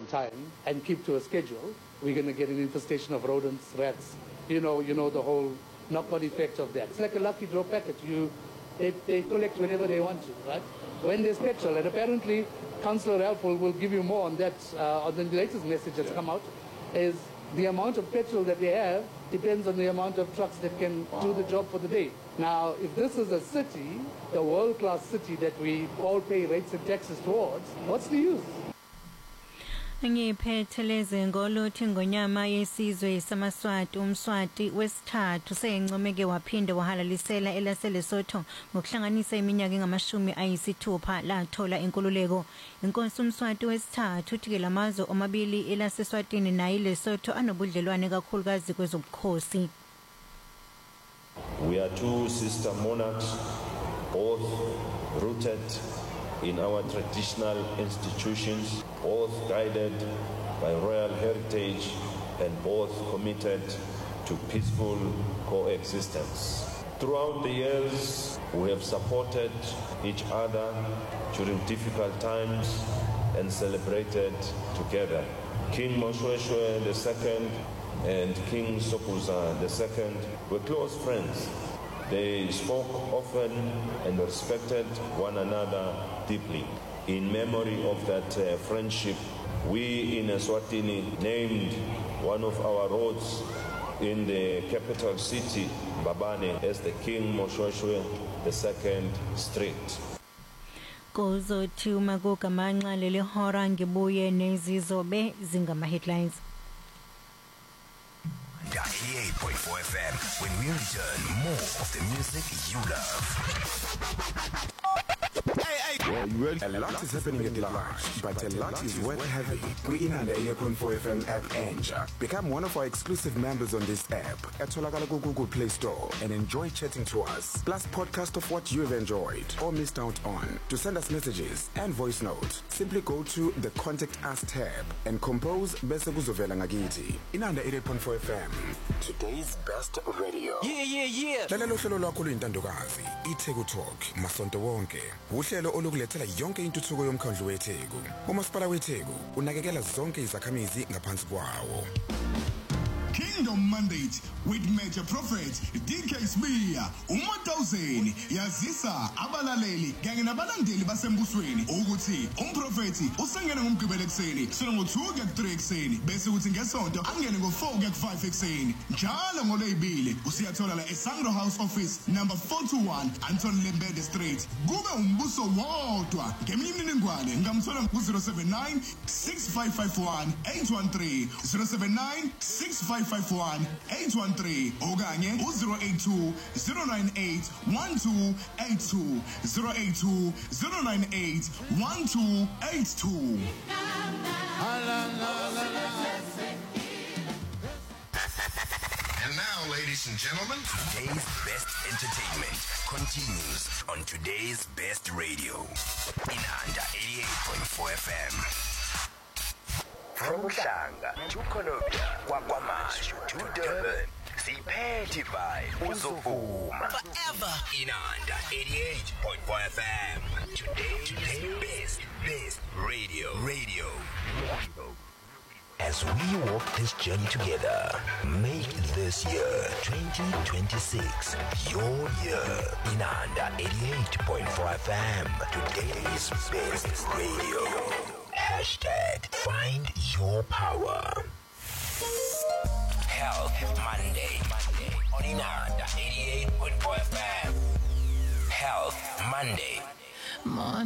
time and keep to a schedule, we're going to get an infestation of rodents, rats. You know the whole knock-on effect of that. It's like a lucky draw packet. They collect whenever they want to, right? When there's petrol, and apparently Councillor Ralph will give you more on that, on the latest message that's come out, is the amount of petrol that they have depends on the amount of trucks that can do the job for the day. Now, if this is a city, the world-class city that we all pay rates and taxes towards, what's the use? Ngiphetheleze ngoluthi ngonyama yesizwe samaSwati umSwati wesithathu seyencomeke waphinde wahalalisela elaseLesotho ngokuhlanganisa iminyaka engama-60 lathola inkululeko. Inkosi umSwati wesithathu uthi lamazwe omabili elaseSwatini naye Lesotho anobudlelwane kakhulukazi kwezobukhosi. We are two sister monarchs, both rooted in our traditional institutions, both guided by royal heritage and both committed to peaceful coexistence. Throughout the years, we have supported each other during difficult times and celebrated together. King Moshoeshoe II and King Sokuza II were close friends. They spoke often and respected one another deeply. In memory of that friendship, we in Eswatini named one of our roads in the capital city, Mbabane, as the King Moshoeshoe II Street. Kuzothi uma kugamanxa leli hora ngibuye nezizobe zingama headlines. 88.4 FM, when we return, more of the music you love. A lot is happening at large, but a lot is worth having. We in the 88.4 FM app Enja. Become one of our exclusive members on this app at Google Play Store and enjoy chatting to us. Plus podcast of what you've enjoyed or missed out on. To send us messages and voice notes, simply go to the Contact Us tab and compose Bese Kuzovela Ngakiti. In the 88.4 FM, today's best radio. Yeah. Lalelo hlelo lwakho luyintandokazi, iTheku Talk, masonto wonke. Uhlelo olukulethela yonke intuthuko yomkhandlu weTheku. uMasipala weTheku unakekela zonke izakhamizi ngaphansi kwawo. Kingdom Mandate with Major Prophet DK Sbiya uMatawuzeni yazisa abalaleli kanye nabalandeli basembusweni ukuthi umprofeti usengena ngomgqibelo ekseni sona ngo2 kuya ku3 ekseni bese uthi ngesonto angene ngo4 kuya ku5 ekseni njalo ngolwebile usiyathola la eSangro House Office number 421 Anton Lembede Street kube umbuso wodwa ngemininingwane ngamthola ku079 6551 813 079 6551 813 okanye u082 098 1282 082 098 1282. And now, ladies and gentlemen, today's best entertainment continues on today's best radio. Inanda 88.4 FM. From Uhlanga to Colombia, Kwamashu to Durban, Siphethe by Uzovuma. Forever. Inanda 88.4 FM. Today's best radio. As we walk this journey together, make this year 2026 your year. Inanda 88.4 FM. Today's best radio. Hashtag find your power. Health Monday on Inanda 88.4 FM. Health Monday.